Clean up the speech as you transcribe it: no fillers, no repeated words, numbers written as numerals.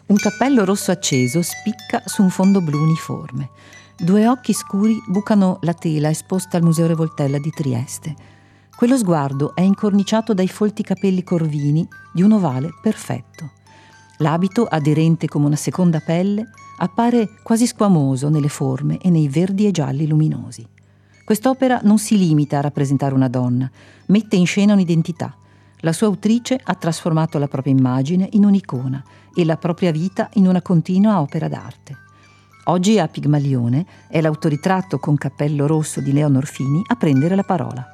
Un cappello rosso acceso spicca su un fondo blu uniforme. Due occhi scuri bucano la tela esposta al Museo Revoltella di Trieste. Quello sguardo è incorniciato dai folti capelli corvini di un ovale perfetto. L'abito, aderente come una seconda pelle, appare quasi squamoso nelle forme e nei verdi e gialli luminosi. Quest'opera non si limita a rappresentare una donna, mette in scena un'identità. La sua autrice ha trasformato la propria immagine in un'icona e la propria vita in una continua opera d'arte. Oggi a Pigmalione è l'autoritratto con cappello rosso di Leonor Fini a prendere la parola.